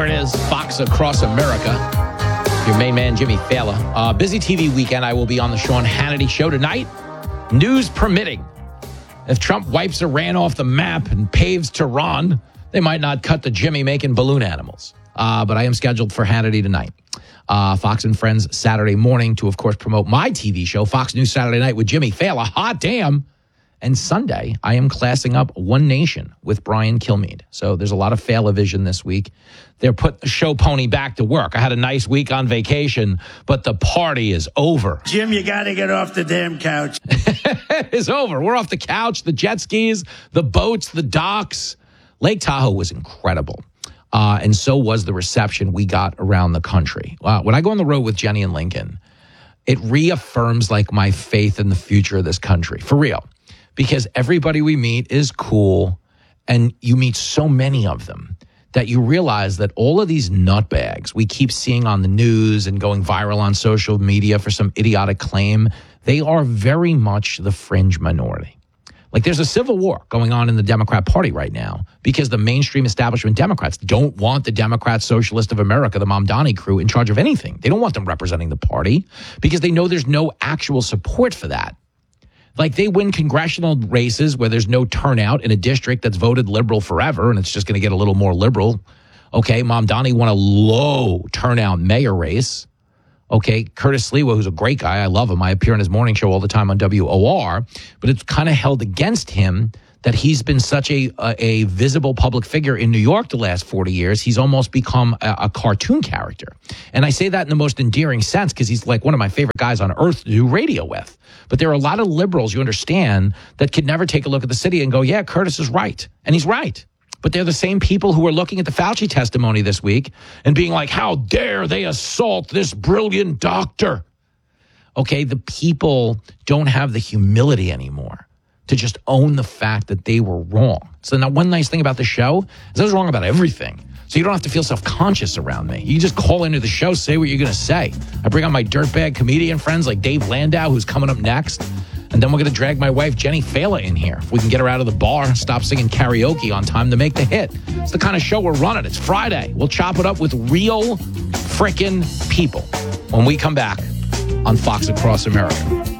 There it is, Fox Across America. Your main man, Jimmy Fallon. Busy TV weekend. I will be on the Sean Hannity show tonight. News permitting. If Trump wipes Iran off the map and paves Tehran, they might not cut the Jimmy making balloon animals. But I am scheduled for Hannity tonight. Fox and Friends Saturday morning to, of course, promote my TV show, Fox News Saturday Night with Jimmy Fallon. Hot damn. And Sunday, I am classing up One Nation with Brian Kilmeade. So there's a lot of Fallon-vision this week. They're put the show pony back to work. I had a nice week on vacation, but the party is over. Jim, you got to get off the damn couch. It's over. We're off the couch, the jet skis, the boats, the docks. Lake Tahoe was incredible. And so was the reception we got around the country. When I go on the road with Jenny and Lincoln, it reaffirms like my faith in the future of this country. For real. Because everybody we meet is cool, and you meet so many of them that you realize that all of these nutbags we keep seeing on the news and going viral on social media for some idiotic claim, they are very much the fringe minority. Like there's a civil war going on in the Democrat Party right now because the mainstream establishment Democrats don't want the Democrat Socialist of America, the Mamdani crew, in charge of anything. They don't want them representing the party because they know there's no actual support for that. Like they win congressional races where there's no turnout in a district that's voted liberal forever, and it's just going to get a little more liberal. Okay, Mamdani won a low turnout mayor race. Okay, Curtis Sliwa, who's a great guy, I love him. I appear on his morning show all the time on WOR, but it's kind of held against him that he's been such a visible public figure in New York the last 40 years. He's almost become a cartoon character. And I say that in the most endearing sense because he's like one of my favorite guys on earth to do radio with. But there are a lot of liberals, you understand, that could never take a look at the city and go, yeah, Curtis is right. And he's right. But they're the same people who are looking at the Fauci testimony this week and being like, how dare they assault this brilliant doctor? Okay, the people don't have the humility anymore to just own the fact that they were wrong. So now one nice thing about the show is I was wrong about everything. So you don't have to feel self-conscious around me. You just call into the show, say what you're going to say. I bring on my dirtbag comedian friends like Dave Landau, who's coming up next. And then we're going to drag my wife, Jenny Fallon, in here. If we can get her out of the bar, stop singing karaoke on time to make the hit. It's the kind of show we're running. It's Friday. We'll chop it up with real frickin' people when we come back on Fox Across America.